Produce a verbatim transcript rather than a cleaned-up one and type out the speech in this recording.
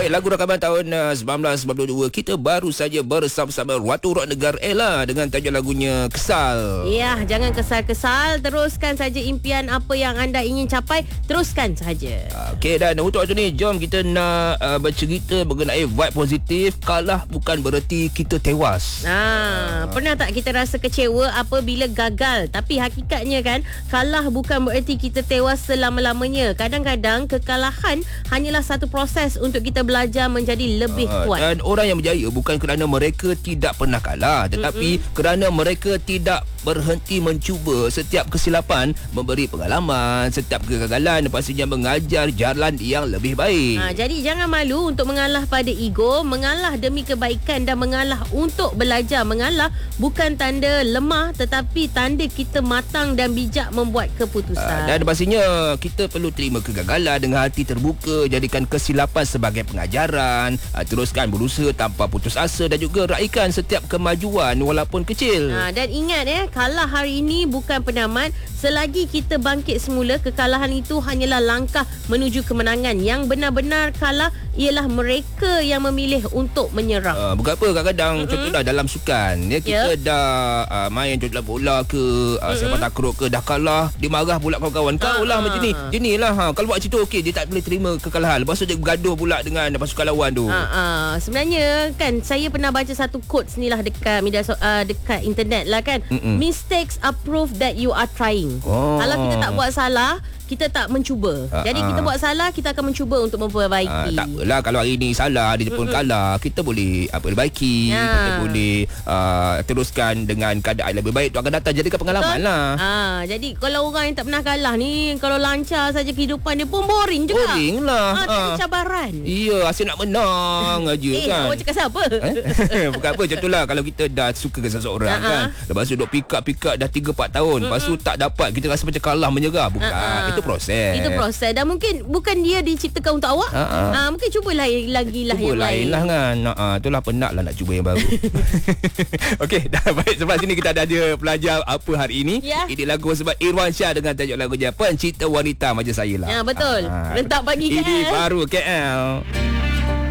Okey, lagu rakaman tahun uh, sembilan belas sembilan puluh dua. Kita baru saja bersama-sama Ratu Rock Negara Ella dengan tajuk lagunya Kesal. Ya, jangan kesal-kesal. Teruskan saja impian apa yang anda ingin capai. Teruskan saja. Okey, dan untuk waktu ni jom kita nak uh, bercerita mengenai vibe positif. Kalah bukan bererti kita tewas. Ah, pernah tak kita rasa kecewa apabila gagal? Tapi hakikatnya kan, kalah bukan bererti kita tewas selama-lamanya. Kadang-kadang kekalahan hanyalah satu proses untuk kita belajar menjadi lebih uh, kuat. Dan orang yang berjaya bukan kerana mereka tidak pernah kalah, tetapi Mm-mm. kerana mereka tidak berhenti mencuba. Setiap kesilapan memberi pengalaman, setiap kegagalan pastinya mengajar jalan yang lebih baik. Ha, jadi jangan malu untuk mengalah pada ego. Mengalah demi kebaikan dan mengalah untuk belajar. Mengalah bukan tanda lemah, tetapi tanda kita matang dan bijak membuat keputusan. Uh, dan pastinya kita perlu terima kegagalan dengan hati terbuka. Jadikan kesilapan sebagai pengajaran. Uh, teruskan berusaha tanpa putus asa dan juga raikan setiap kemajuan walaupun kecil. Ha, dan ingat ya, kalah hari ini bukan penamat. Selagi kita bangkit semula, kekalahan itu hanyalah langkah menuju kemenangan. Yang benar-benar kalah ialah mereka yang memilih untuk menyerah. Uh, bukan apa, kadang-kadang mm-hmm. contohlah dalam sukan ya, kita yeah. dah uh, main contohlah bola ke uh, mm-hmm. sepak takraw ke, dah kalah, dia marah pula kawan-kawan. Kau lah macam ni, jenilah ha. Kalau buat macam tu okey, dia tak boleh terima kekalahan. Lepas tu dia bergaduh pula dengan pasukan lawan tu. Ha, ha. Sebenarnya kan saya pernah baca satu quotes ni lah dekat media uh, dekat internet lah kan. Mm-mm. Mistakes are proof that you are trying. Oh. Kalau kita tak buat salah, kita tak mencuba. Uh, Jadi kita buat salah, kita akan mencuba untuk memperbaiki. Uh, tak apalah kalau hari ni salah, dia pun kalah, kita boleh apa perbaiki, ya. Kita boleh uh, teruskan dengan keadaan lebih baik. Tu akan datang jadikan pengalaman. Betul? Lah. Ha, jadi kalau orang yang tak pernah kalah ni, kalau lancar saja kehidupan dia pun boring juga. Boring lah. Ha, tak ada cabaran. Iya, asyik nak menang aja eh, kan. Eh, awak cakap siapa? Eh? Bukan apa, contohlah kalau kita dah suka ke seseorang uh-huh. kan. Lepas tu duk pick up pick up dah tiga empat tahun. Uh-huh. Lepas tu tak dapat, kita rasa macam kalah, menyerah. Bukan. Uh-huh. Itu proses. Itu proses. Dan mungkin bukan dia diciptakan untuk awak. Uh-huh. Ha, mungkin cubalah lagi lah cuba yang lain lain. lah kan. Uh, itulah penat lah nak cuba yang baru. Okey, dah baik. Sebab sini kita dah ada pelajar apa hari ini. Yeah. Ini lagu sebab Irwan Shah dengan tajuk lagunya Pencipta Wanita macam saya lah. Ya, betul. Uh-huh. Rentak pagi K L. Ini baru K L.